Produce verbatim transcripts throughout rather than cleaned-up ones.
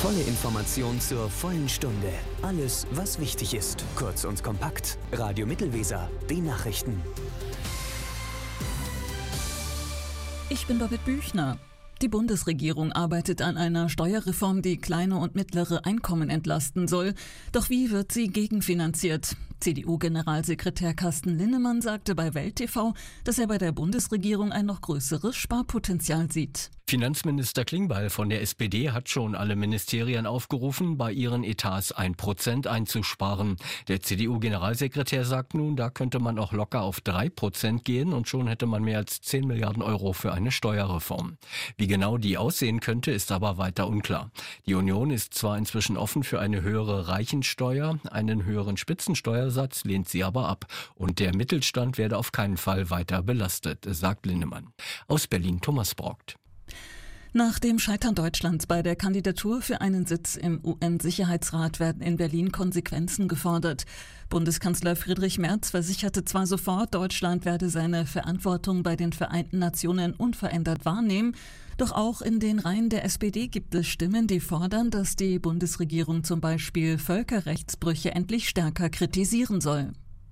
volle Information zur vollen Stunde. Alles, was wichtig ist. Kurz und kompakt. Radio Mittelweser. Die Nachrichten. Ich bin Babette Büchner. Die Bundesregierung arbeitet an einer Steuerreform, die kleine und mittlere Einkommen entlasten soll. Doch wie wird sie gegenfinanziert? C D U-Generalsekretär Carsten Linnemann sagte bei Welt T V, dass er bei der Bundesregierung ein noch größeres Sparpotenzial sieht. Finanzminister Klingbeil von der S P D hat schon alle Ministerien aufgerufen, bei ihren Etats ein Prozent einzusparen. Der C D U-Generalsekretär sagt nun, da könnte man auch locker auf drei Prozent gehen und schon hätte man mehr als zehn Milliarden Euro für eine Steuerreform. Wie genau die aussehen könnte, ist aber weiter unklar. Die Union ist zwar inzwischen offen für eine höhere Reichensteuer, einen höheren Spitzensteuersatz lehnt sie aber ab. Und der Mittelstand werde auf keinen Fall weiter belastet, sagt Linnemann. Aus Berlin Thomas Brockt. Nach dem Scheitern Deutschlands bei der Kandidatur für einen Sitz im U N-Sicherheitsrat werden in Berlin Konsequenzen gefordert. Bundeskanzler Friedrich Merz versicherte zwar sofort, Deutschland werde seine Verantwortung bei den Vereinten Nationen unverändert wahrnehmen, doch auch in den Reihen der S P D gibt es Stimmen, die fordern, dass die Bundesregierung zum Beispiel Völkerrechtsbrüche endlich stärker kritisieren soll.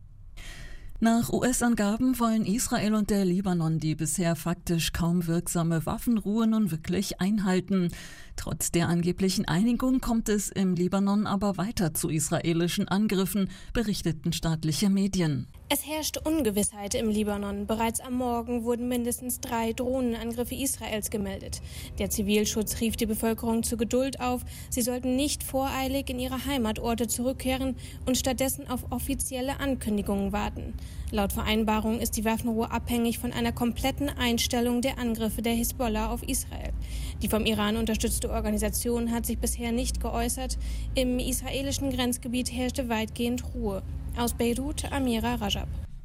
Nach U S-Angaben wollen Israel und der Libanon die bisher faktisch kaum wirksame Waffenruhe nun wirklich einhalten. Trotz der angeblichen Einigung kommt es im Libanon aber weiter zu israelischen Angriffen, berichteten staatliche Medien. Es herrscht Ungewissheit im Libanon. Bereits am Morgen wurden mindestens drei Drohnenangriffe Israels gemeldet. Der Zivilschutz rief die Bevölkerung zur Geduld auf. Sie sollten nicht voreilig in ihre Heimatorte zurückkehren und stattdessen auf offizielle Ankündigungen warten. Laut Vereinbarung ist die Waffenruhe abhängig von einer kompletten Einstellung der Angriffe der Hisbollah auf Israel. Die vom Iran unterstützte Organisation hat sich bisher nicht geäußert. Im israelischen Grenzgebiet herrschte weitgehend Ruhe. Aus Beirut, Amira Rajab.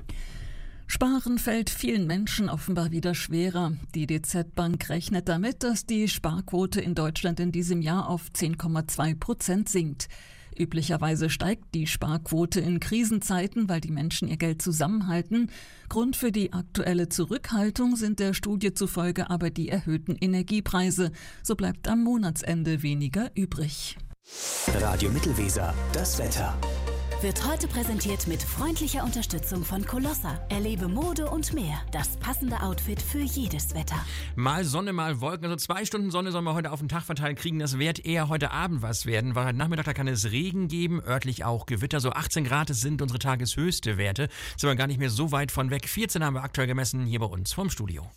Sparen fällt vielen Menschen offenbar wieder schwerer. Die D Z Bank rechnet damit, dass die Sparquote in Deutschland in diesem Jahr auf zehn Komma zwei Prozent sinkt. Üblicherweise steigt die Sparquote in Krisenzeiten, weil die Menschen ihr Geld zusammenhalten. Grund für die aktuelle Zurückhaltung sind der Studie zufolge aber die erhöhten Energiepreise. So bleibt am Monatsende weniger übrig. Radio Mittelweser, das Wetter. Wird heute präsentiert mit freundlicher Unterstützung von Colossa. Erlebe Mode und mehr. Das passende Outfit für jedes Wetter. Mal Sonne, mal Wolken. Also zwei Stunden Sonne sollen wir heute auf den Tag verteilt kriegen. Das wird eher heute Abend was werden, weil heute Nachmittag da kann es Regen geben, örtlich auch Gewitter. So achtzehn Grad sind unsere tageshöchste Werte. Sind wir gar nicht mehr so weit von weg. vierzehn haben wir aktuell gemessen hier bei uns vom Studio.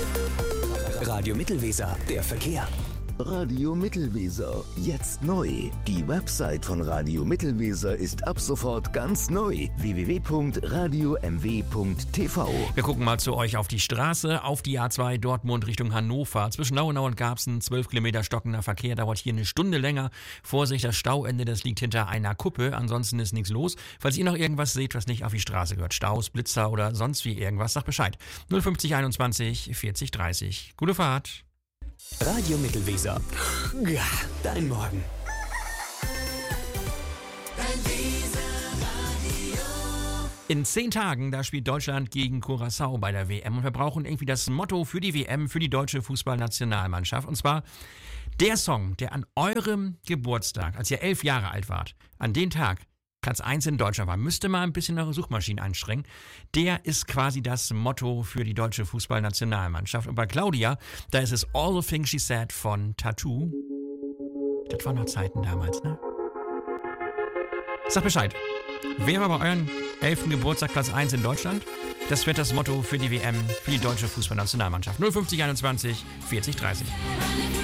Radio Mittelweser, der Verkehr. Radio Mittelweser, jetzt neu. Die Website von Radio Mittelweser ist ab sofort ganz neu. w w w punkt radio m w punkt t v. Wir gucken mal zu euch auf die Straße, auf die A zwei Dortmund Richtung Hannover. Zwischen Nauenau und Garbsen zwölf Kilometer stockender Verkehr, dauert hier eine Stunde länger. Vorsicht, das Stauende, das liegt hinter einer Kuppe, ansonsten ist nichts los. Falls ihr noch irgendwas seht, was nicht auf die Straße gehört, Staus, Blitzer oder sonst wie irgendwas, sagt Bescheid. null fünfzig einundzwanzig vierzig dreißig. Gute Fahrt. Radio Mittelweser. Ja, dein Morgen. In zehn Tagen, da spielt Deutschland gegen Curaçao bei der W M und wir brauchen irgendwie das Motto für die W M, für die deutsche Fußballnationalmannschaft. Und zwar der Song, der an eurem Geburtstag, als ihr elf Jahre alt wart, an den Tag Platz eins in Deutschland war, müsste mal ein bisschen eure Suchmaschinen anstrengen. Der ist quasi das Motto für die deutsche Fußballnationalmannschaft. Und bei Claudia, da ist es All the Things She Said von Tattoo. Das waren noch Zeiten damals, ne? Sag Bescheid. Wer war bei euren elften Geburtstag Platz eins in Deutschland? Das wird das Motto für die W M, für die deutsche Fußballnationalmannschaft. null fünfzig einundzwanzig vierzig dreißig.